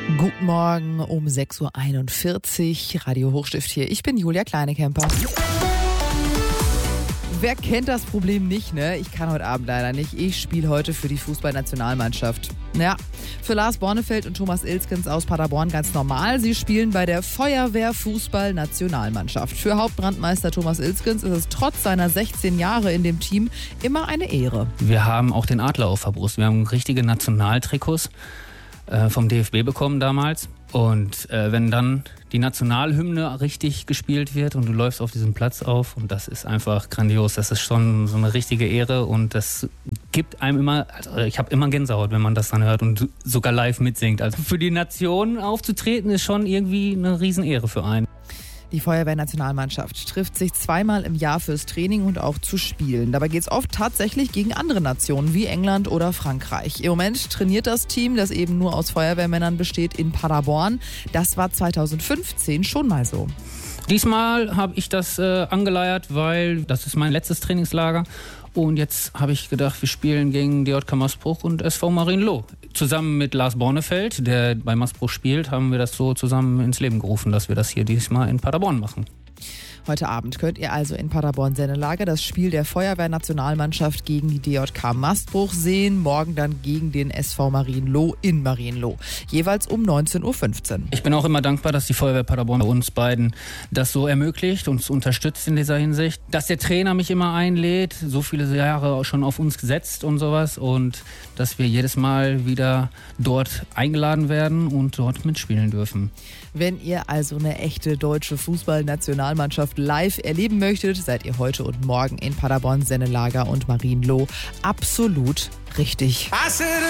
Guten Morgen um 6.41 Uhr, Radio Hochstift hier. Ich bin Julia Kleinekemper. Wer kennt das Problem nicht, ne? Ich kann heute Abend leider nicht. Ich spiele heute für die Fußballnationalmannschaft. Ja, für Lars Bornefeld und Thomas Ilskens aus Paderborn ganz normal. Sie spielen bei der Feuerwehr-Fußball-Nationalmannschaft. Für Hauptbrandmeister Thomas Ilskens ist es trotz seiner 16 Jahre in dem Team immer eine Ehre. Wir haben auch den Adler auf der Brust. Wir haben richtige Nationaltrikots vom DFB bekommen damals. Und wenn dann die Nationalhymne richtig gespielt wird und du läufst auf diesem Platz auf, und das ist einfach grandios, das ist schon so eine richtige Ehre und das gibt einem immer, also ich habe immer Gänsehaut, wenn man das dann hört und sogar live mitsingt. Also für die Nation aufzutreten ist schon irgendwie eine Riesenehre für einen. Die Feuerwehrnationalmannschaft trifft sich zweimal im Jahr fürs Training und auch zu spielen. Dabei geht es oft tatsächlich gegen andere Nationen wie England oder Frankreich. Im Moment trainiert das Team, das eben nur aus Feuerwehrmännern besteht, in Paderborn. Das war 2015 schon mal so. Diesmal habe ich das angeleiert, weil das ist mein letztes Trainingslager. Und jetzt habe ich gedacht, wir spielen gegen DJK Maßbruch und SV Marienloh. Zusammen mit Lars Bornefeld, der bei Maßbruch spielt, haben wir das so zusammen ins Leben gerufen, dass wir das hier diesmal in Paderborn machen. Heute Abend könnt ihr also in Paderborn-Sennelager das Spiel der Feuerwehrnationalmannschaft gegen die DJK Maßbruch sehen. Morgen dann gegen den SV Marienloh in Marienloh. Jeweils um 19.15 Uhr. Ich bin auch immer dankbar, dass die Feuerwehr Paderborn uns beiden das so ermöglicht, uns unterstützt in dieser Hinsicht. Dass der Trainer mich immer einlädt, so viele Jahre schon auf uns gesetzt und sowas. Und dass wir jedes Mal wieder dort eingeladen werden und dort mitspielen dürfen. Wenn ihr also eine echte deutsche Fußballnationalmannschaft live erleben möchtet, seid ihr heute und morgen in Paderborn, Sennelager und Marienloh absolut richtig.